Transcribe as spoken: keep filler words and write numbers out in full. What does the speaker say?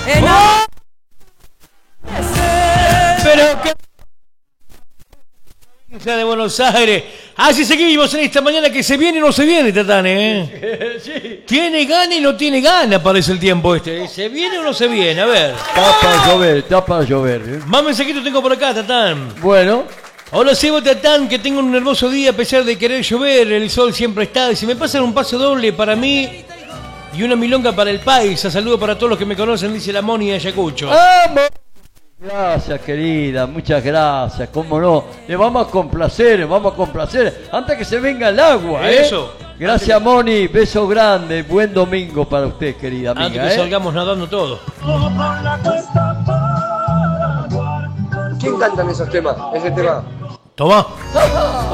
¡Oh! Pero qué de Buenos Aires. Así seguimos en esta mañana que se viene o no se viene, Tatán, ¿eh? Sí. Tiene gana y no tiene gana, parece el tiempo este. ¿Se viene o no se viene? A ver. Está para llover, está para llover. ¿eh? Más mensajitos tengo por acá, Tatán. Bueno. Hola, Sebo, Tatán, que tengo un hermoso día a pesar de querer llover. El sol siempre está. Y si me pasan un paso doble para mí y una milonga para el país. Saludo para todos los que me conocen, dice la Moni de Ayacucho. ¡Vamos! Gracias, querida, muchas gracias, cómo no, le vamos a complacer, vamos a complacer, antes que se venga el agua, ¿eh? Eso. Gracias, Moni, beso grande, buen domingo para usted, querida amiga. Antes que ¿eh? salgamos nadando todo. ¿Quién canta en esos temas? Ese tema. Tomá.